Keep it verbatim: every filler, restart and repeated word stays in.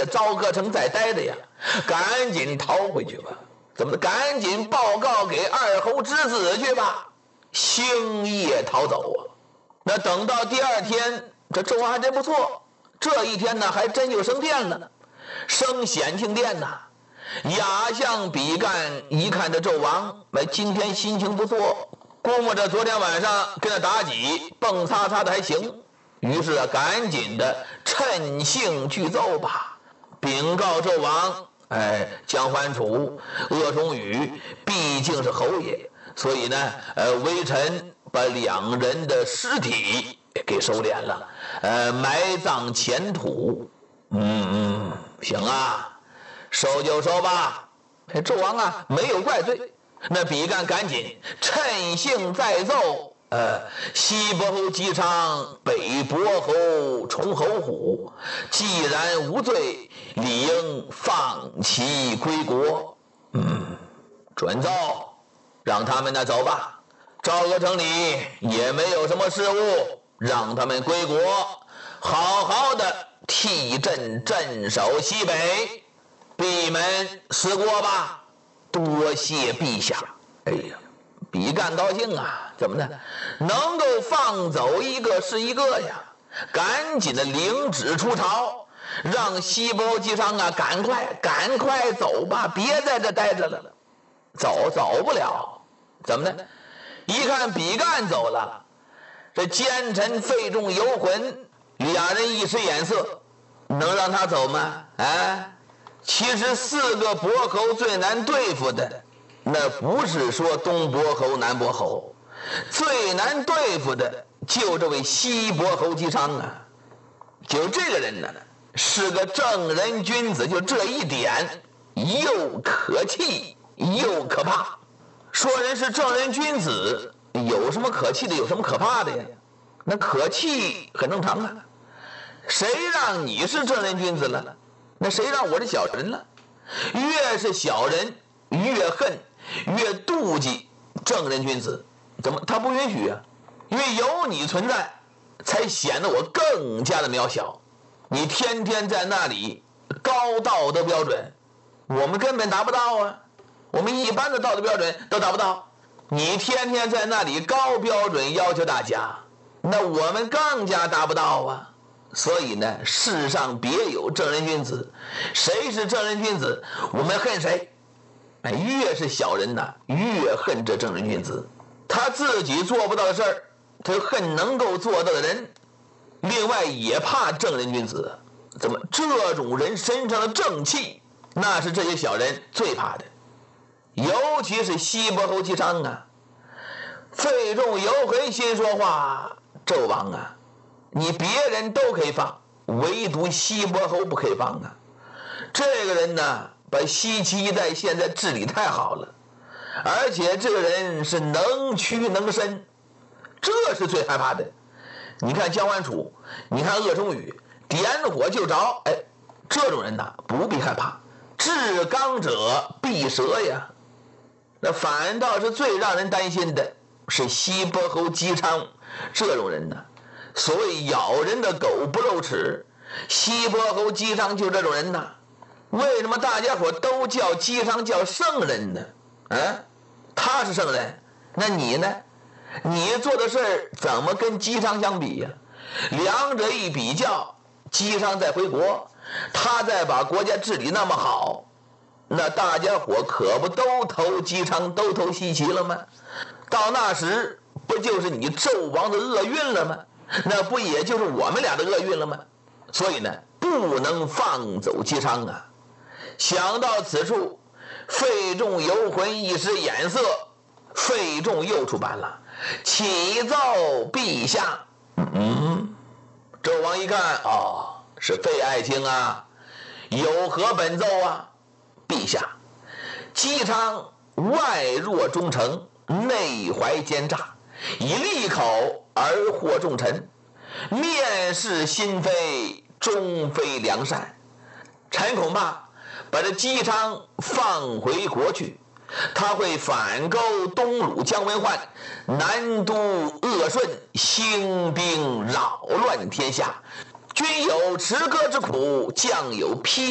这赵克成再待着呀，赶紧逃回去吧。怎么的？赶紧报告给二侯之子去吧。星夜逃走啊。那等到第二天，这纣王还真不错，这一天呢还真就升殿了，升显庆殿呐。亚相比干一看这纣王，哎，今天心情不错，估摸着昨天晚上跟他妲己蹦擦擦的还行，于是啊，赶紧的趁兴具奏吧，禀告纣王，哎，姜桓楚、鄂崇禹毕竟是侯爷，所以呢，呃，微臣把两人的尸体给收敛了，呃，埋葬前土。嗯嗯，行啊。收就收吧，纣王啊没有怪罪。那比干赶紧趁兴再奏，呃，西伯侯姬昌、北伯侯崇侯虎，既然无罪，理应放其归国。嗯，准奏，让他们呢走吧。赵国城里也没有什么事务，让他们归国，好好的替朕镇守西北。闭门思过吧，多谢陛下。哎呀，比干高兴啊，怎么的？能够放走一个是一个呀！赶紧的领旨出朝，让西伯侯姬昌啊，赶快赶快走吧，别在这待着了。走走不了，怎么的？一看比干走了，这奸臣费仲、游魂俩人一使眼色，能让他走吗？啊！其实四个伯侯最难对付的，那不是说东伯侯南伯侯，最难对付的就这位西伯侯姬昌啊。就这个人呢，是个正人君子，就这一点又可气又可怕。说人是正人君子，有什么可气的，有什么可怕的呀？那可气很正常啊，谁让你是正人君子了？那谁让我是小人了？越是小人，越恨，越妒忌正人君子。怎么？他不允许啊！因为有你存在，才显得我更加的渺小。你天天在那里高道德标准，我们根本达不到啊！我们一般的道德标准都达不到。你天天在那里高标准要求大家，那我们更加达不到啊！所以呢，世上别有正人君子，谁是正人君子，我们恨谁。哎，越是小人呐，越恨这正人君子。他自己做不到的事儿，他恨能够做到的人。另外也怕正人君子。怎么？这种人身上的正气，那是这些小人最怕的。尤其是西伯侯姬昌啊，费仲、游魂心说话，纣王啊，你别人都可以放，唯独西伯侯不可以放啊！这个人呢，把西岐一带现在治理太好了，而且这个人是能屈能伸，这是最害怕的。你看姜桓楚，你看鄂崇禹，点火就着，哎，这种人呐，不必害怕，至刚者必折呀。那反倒是最让人担心的是西伯侯姬昌这种人呢。所谓咬人的狗不露齿，西伯侯姬昌就这种人呐。为什么大家伙都叫姬昌叫圣人呢？啊，他是圣人，那你呢？你做的事怎么跟姬昌相比呀？两者一比较，姬昌再回国，他再把国家治理那么好，那大家伙可不都投姬昌，都投西岐了吗？到那时不就是你纣王的厄运了吗？那不也就是我们俩的厄运了吗？所以呢，不能放走姬昌啊！想到此处，费仲、游魂一使眼色，费仲又出版了，启奏陛下。嗯，纣王一看，哦，是费爱卿啊，有何本奏啊？陛下，姬昌外弱忠诚，内怀奸诈，以利口而惑众臣，面是心非，终非良善。臣恐怕把这姬昌放回国去，他会反勾东鲁姜文焕，南都鄂顺，兴兵扰乱天下，君有持戈之苦，将有披